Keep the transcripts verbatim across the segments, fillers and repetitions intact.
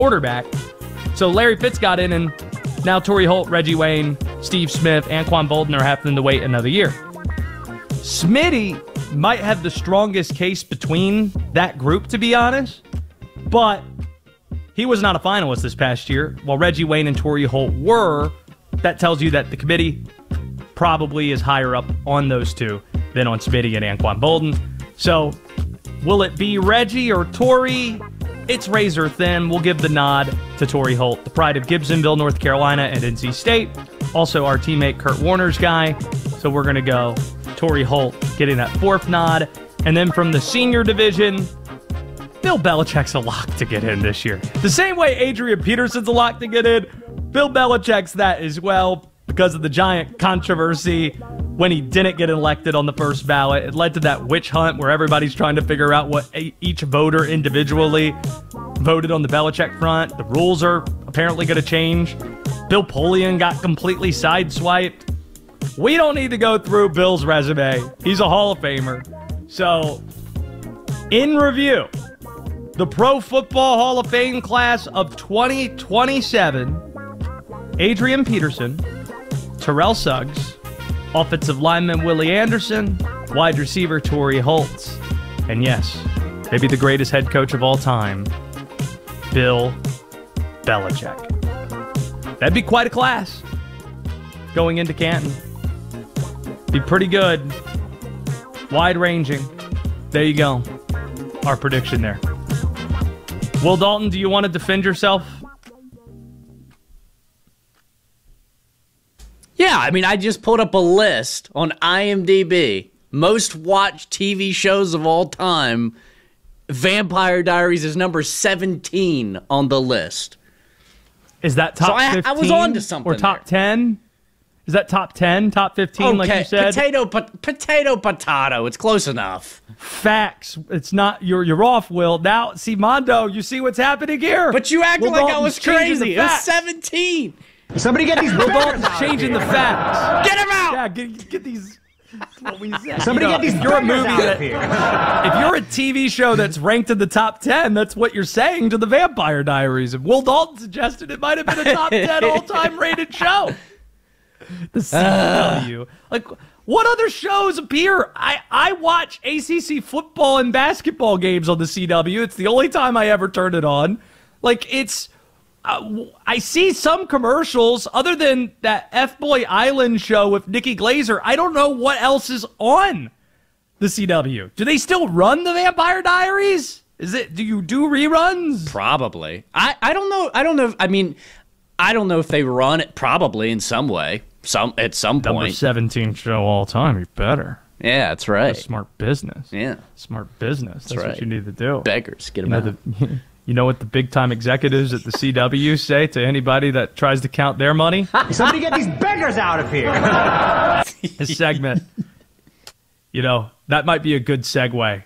quarterback. So Larry Fitz got in, and now Torrey Holt, Reggie Wayne, Steve Smith, Anquan Bolden are having to wait another year. Smitty might have the strongest case between that group, to be honest, but he was not a finalist this past year, while Reggie Wayne and Torrey Holt were. That tells you that the committee probably is higher up on those two than on Smitty and Anquan Bolden. So, will it be Reggie or Torrey? It's razor thin. We'll give the nod to Torrey Holt, the pride of Gibsonville, North Carolina, and N C State. Also, our teammate Kurt Warner's guy. So we're going to go Torrey Holt getting that fourth nod. And then from the senior division, Bill Belichick's a lock to get in this year. The same way Adrian Peterson's a lock to get in, Bill Belichick's that as well because of the giant controversy when he didn't get elected on the first ballot. It led to that witch hunt where everybody's trying to figure out what a- each voter individually voted on the Belichick front. The rules are apparently going to change. Bill Polian got completely sideswiped. We don't need to go through Bill's resume. He's a Hall of Famer. So, in review, the Pro Football Hall of Fame class of twenty twenty-seven, Adrian Peterson, Terrell Suggs, offensive lineman Willie Anderson, wide receiver Torrey Holt, and yes, maybe the greatest head coach of all time, Bill Belichick. That'd be quite a class going into Canton. Be pretty good. Wide-ranging. There you go. Our prediction there. Will Dalton, do you want to defend yourself? Yeah, I mean, I just pulled up a list on IMDb. Most watched T V shows of all time. Vampire Diaries is number seventeen on the list. Is that top so I, fifteen? I was on to something. Or top there. ten? Is that top ten, top fifteen, okay. like you said? Potato, po- potato, potato. It's close enough. Facts. It's not, you're you're off, Will. Now, see, Mondo, you see what's happening here? But you acted Will like I Dalton's was changing crazy. the It was facts. seventeen. Somebody get these Will bears Dalton's out of changing here. the facts. Get him out! Yeah, get, get these... What we said. Somebody You know, get these if you're a bears movie out that, of here. If you're a T V show that's ranked in the top ten, that's what you're saying to the Vampire Diaries. And Will Dalton suggested it might have been a top ten all-time rated show. The C W. Like, what other shows appear? I, I watch A C C football and basketball games on the C W. It's the only time I ever turn it on. Like, it's... Uh, I see some commercials other than that F-Boy Island show with Nikki Glazer. I don't know what else is on the C W. Do they still run the Vampire Diaries? Is it? Do you do reruns? Probably. I, I don't know. I don't know. If, I mean, I don't know if they run it. Probably in some way. Some at some Number point. seventeen show all time. You better. Yeah, that's right. That's smart business. Yeah, smart business. That's, that's right. what you need to do. Beggars, get them you out. know, the, you know what the big time executives at the C W say to anybody that tries to count their money? Somebody get these beggars out of here. His segment. You know, that might be a good segue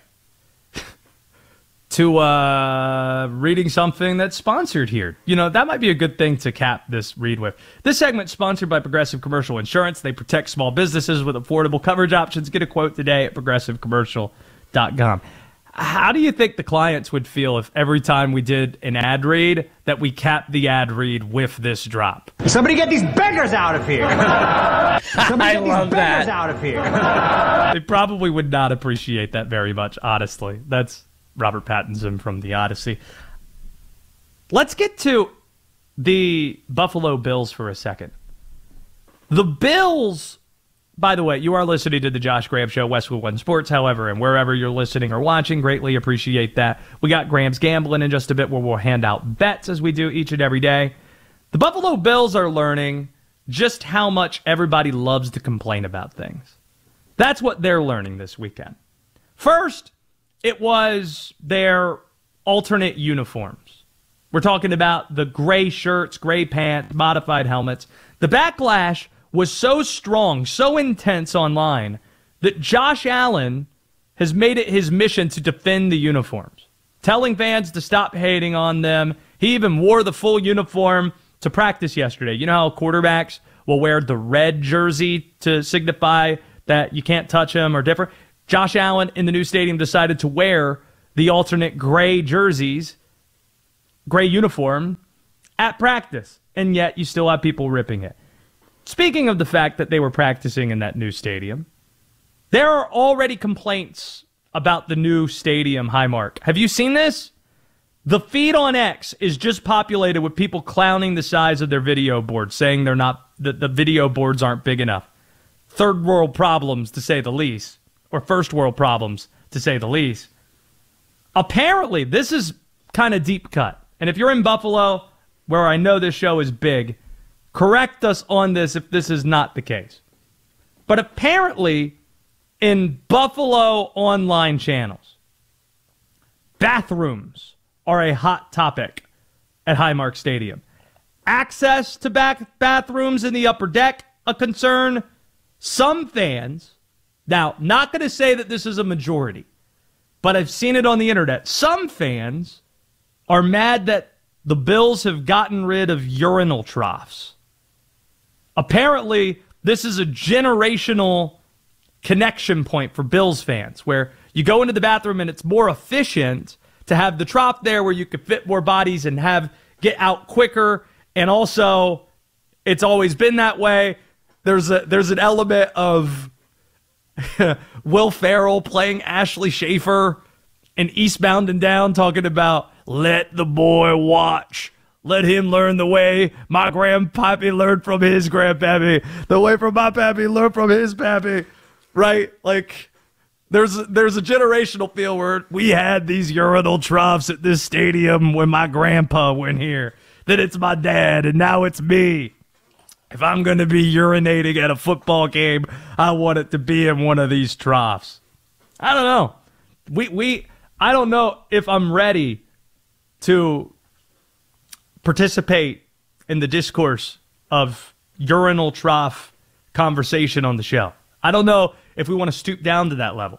to uh, reading something that's sponsored here. You know, that might be a good thing to cap this read with. This segment is sponsored by Progressive Commercial Insurance. They protect small businesses with affordable coverage options. Get a quote today at progressive commercial dot com. How do you think the clients would feel if every time we did an ad read that we capped the ad read with this drop? Somebody get these beggars out of here. Somebody I get love these beggars that. out of here. They probably would not appreciate that very much, honestly. That's Robert Pattinson from The Odyssey. Let's get to the Buffalo Bills for a second. The Bills, by the way, you are listening to the Josh Graham Show, Westwood One Sports, however, and wherever you're listening or watching, greatly appreciate that. We got Graham's Gambling in just a bit where we'll hand out bets as we do each and every day. The Buffalo Bills are learning just how much everybody loves to complain about things. That's what they're learning this weekend. First, it was their alternate uniforms. We're talking about the gray shirts, gray pants, modified helmets. The backlash was so strong, so intense online, that Josh Allen has made it his mission to defend the uniforms, telling fans to stop hating on them. He even wore the full uniform to practice yesterday. You know how quarterbacks will wear the red jersey to signify that you can't touch him or different? Josh Allen in the new stadium decided to wear the alternate gray jerseys gray uniform at practice, and yet you still have people ripping it. Speaking of the fact that they were practicing in that new stadium, there are already complaints about the new stadium, Highmark. Have you seen this? The feed on X is just populated with people clowning the size of their video boards, saying they're not that the video boards aren't big enough. Third world problems, to say the least, or first world problems, to say the least. Apparently, this is kind of deep cut. And if you're in Buffalo, where I know this show is big, correct us on this if this is not the case. But apparently, in Buffalo online channels, bathrooms are a hot topic at Highmark Stadium. Access to back bathrooms in the upper deck, a concern. Some fans, now, not going to say that this is a majority, but I've seen it on the internet. Some fans are mad that the Bills have gotten rid of urinal troughs. Apparently, this is a generational connection point for Bills fans, where you go into the bathroom and it's more efficient to have the trough there where you could fit more bodies and have get out quicker. And also, it's always been that way. There's a there's an element of Will Ferrell playing Ashley Schaefer in Eastbound and Down, talking about let the boy watch. Let him learn the way my grandpappy learned from his grandpappy. The way from my pappy learned from his pappy. Right? Like, there's a, there's a generational feel where we had these urinal troughs at this stadium when my grandpa went here. Then it's my dad, and now it's me. If I'm going to be urinating at a football game, I want it to be in one of these troughs. I don't know. We we I don't know if I'm ready to participate in the discourse of urinal trough conversation on the show. I don't know if we want to stoop down to that level.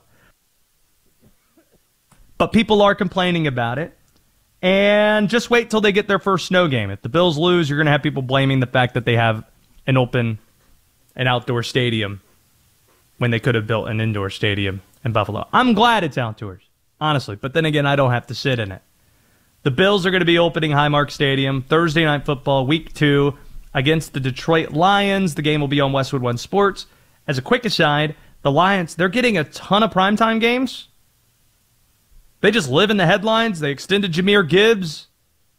But people are complaining about it. And just wait till they get their first snow game. If the Bills lose, you're going to have people blaming the fact that they have an open, an outdoor stadium when they could have built an indoor stadium in Buffalo. I'm glad it's outdoors, honestly. But then again, I don't have to sit in it. The Bills are going to be opening Highmark Stadium Thursday Night Football, Week two, against the Detroit Lions. The game will be on Westwood One Sports. As a quick aside, the Lions, they're getting a ton of primetime games. They just live in the headlines. They extended Jahmyr Gibbs.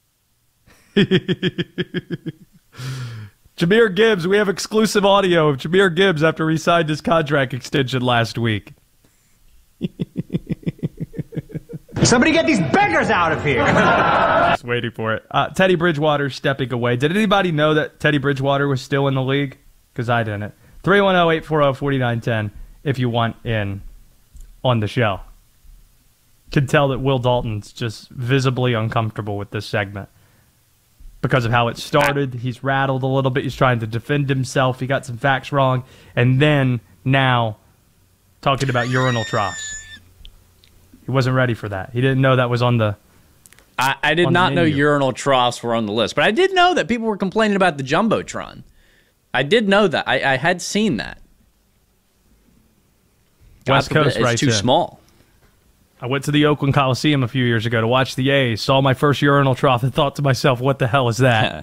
Jahmyr Gibbs, we have exclusive audio of Jahmyr Gibbs after he signed his contract extension last week. Somebody get these beggars out of here. Just waiting for it. Uh, Teddy Bridgewater stepping away. Did anybody know that Teddy Bridgewater was still in the league? Because I didn't. three one zero, eight four zero, four nine one zero if you want in on the show. Can tell that Will Dalton's just visibly uncomfortable with this segment because of how it started. He's rattled a little bit. He's trying to defend himself. He got some facts wrong. And then now talking about urinal troughs. He wasn't ready for that. He didn't know that was on the I, I did not know urinal troughs were on the list, but I did know that people were complaining about the Jumbotron. I did know that. I, I had seen that. West Coast, it's right? too small. I went to the Oakland Coliseum a few years ago to watch the A's, saw my first urinal trough, and thought to myself, what the hell is that?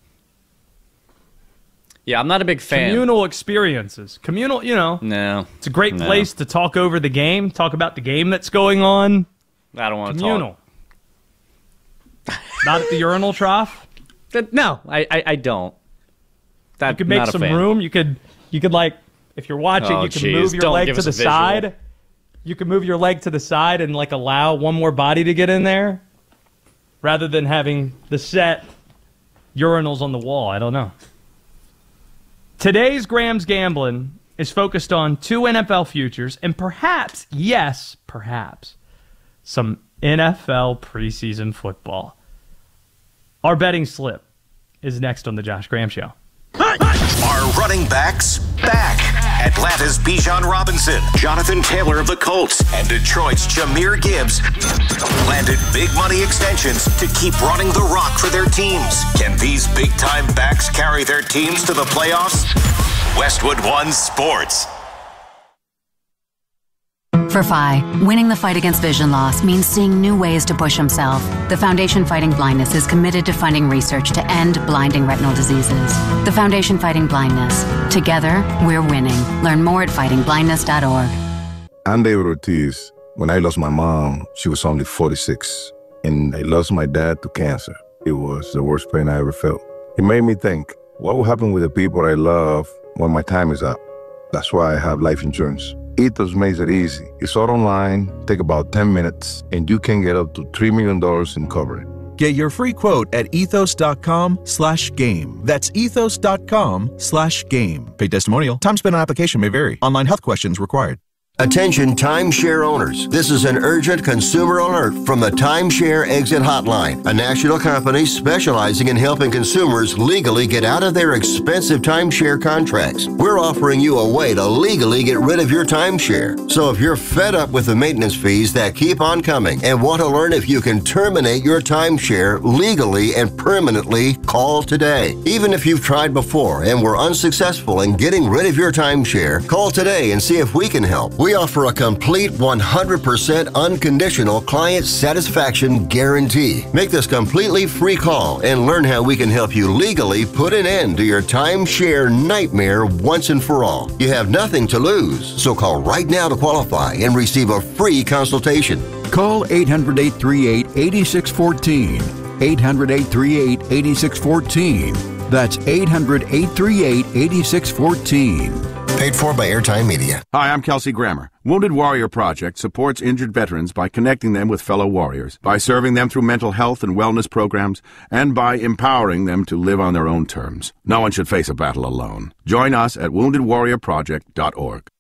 Yeah, I'm not a big fan. Communal experiences. Communal, you know. No. It's a great no. place to talk over the game, talk about the game that's going on. I don't want to Communal. talk. Not at the urinal trough? No, I, I, I don't. That, you could make some room. You could, you could like, if you're watching, oh, you can geez. move your don't leg to the side. You can move your leg to the side and like allow one more body to get in there rather than having the set urinals on the wall. I don't know. Today's Graham's Gambling is focused on two N F L futures and perhaps, yes, perhaps, some N F L preseason football. Our betting slip is next on the Josh Graham Show. Are running backs back? Atlanta's Bijan Robinson, Jonathan Taylor of the Colts, and Detroit's Jahmyr Gibbs landed big money extensions to keep running the rock for their teams. Can these big-time backs carry their teams to the playoffs? Westwood One Sports. For Phi, winning the fight against vision loss means seeing new ways to push himself. The Foundation Fighting Blindness is committed to funding research to end blinding retinal diseases. The Foundation Fighting Blindness. Together, we're winning. Learn more at fighting blindness dot org. I'm David Ortiz. When I lost my mom, she was only forty-six, and I lost my dad to cancer. It was the worst pain I ever felt. It made me think, what will happen with the people I love when my time is up? That's why I have life insurance. Ethos makes it easy. It's all online, take about ten minutes, and you can get up to three million dollars in coverage. Get your free quote at ethos.com slash game. That's ethos.com slash game. Paid testimonial. Time spent on application may vary. Online health questions required. Attention timeshare owners. This is an urgent consumer alert from the Timeshare Exit Hotline, a national company specializing in helping consumers legally get out of their expensive timeshare contracts. We're offering you a way to legally get rid of your timeshare. So if you're fed up with the maintenance fees that keep on coming and want to learn if you can terminate your timeshare legally and permanently, call today. Even if you've tried before and were unsuccessful in getting rid of your timeshare, call today and see if we can help. We offer a complete one hundred percent unconditional client satisfaction guarantee. Make this completely free call and learn how we can help you legally put an end to your timeshare nightmare once and for all. You have nothing to lose, so call right now to qualify and receive a free consultation. Call eight hundred, eight three eight, eight six one four. eight hundred, eight three eight, eight six one four. That's eight hundred, eight three eight, eight six one four. Paid for by Airtime Media. Hi, I'm Kelsey Grammer. Wounded Warrior Project supports injured veterans by connecting them with fellow warriors, by serving them through mental health and wellness programs, and by empowering them to live on their own terms. No one should face a battle alone. Join us at wounded warrior project dot org.